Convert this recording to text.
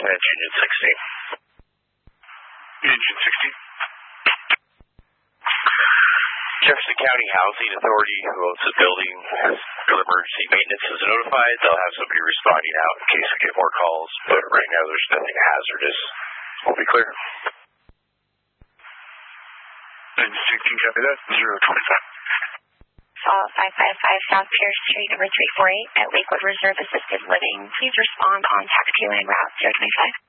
Dispatch Union 16. Union 16. Jefferson County Housing Authority, who owns the building, has emergency maintenance is notified. They'll have somebody responding out in case we get more calls, but right now there's nothing hazardous. We'll be clear. Union 16, copy that. 025. 555 South Pierce Street, number 348 at Lakewood Reserve Assisted Living. Please respond on taxi lane route 025.